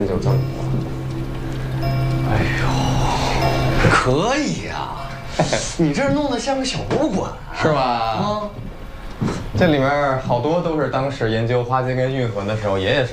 就这么多。哎呦，可以呀、你这弄得像个小博物馆， 是吧？ 啊， 这里面好多都是当时研究花间跟运河的时候爷爷